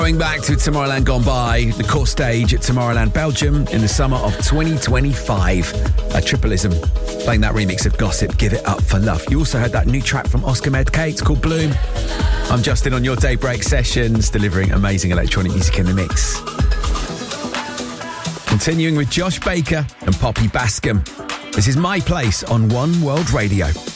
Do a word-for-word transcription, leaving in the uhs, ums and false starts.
Going back to Tomorrowland Gone By, the core stage at Tomorrowland Belgium in the summer of twenty twenty-five. A Tripleism playing that remix of Gossip, Give It Up for Love. You also heard that new track from Oscar Medkay. It's called Bloom. I'm Justin on your Daybreak Sessions, delivering amazing electronic music in the mix. Continuing with Josh Baker and Poppy Bascom. This is My Place on One World Radio.